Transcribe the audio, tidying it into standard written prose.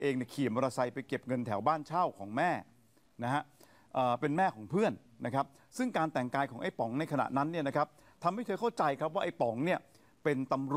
เองเนี่ยขี่มอเตอร์ไซค์ไปเก็บเงินแถวบ้านเช่าของแม่นะฮะเป็นแม่ของเพื่อนนะครับซึ่งการแต่งกายของไอ้ป๋องในขณะนั้นเนี่ยนะครับทำให้เธอเข้าใจครับว่าไอ้ป๋องเนี่ยเป็นตำรวจ